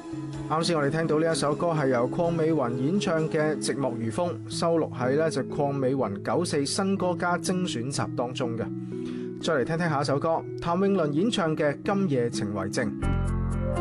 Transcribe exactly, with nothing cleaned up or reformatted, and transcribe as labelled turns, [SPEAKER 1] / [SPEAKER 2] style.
[SPEAKER 1] 啱先我哋聽到呢一首歌係由鄺美雲演唱嘅《寂寞如風》，收錄喺呢就鄺美雲九四新歌加精選集當中嘅。再嚟聽聽下一首歌，譚詠麟演唱嘅《今夜情為證》。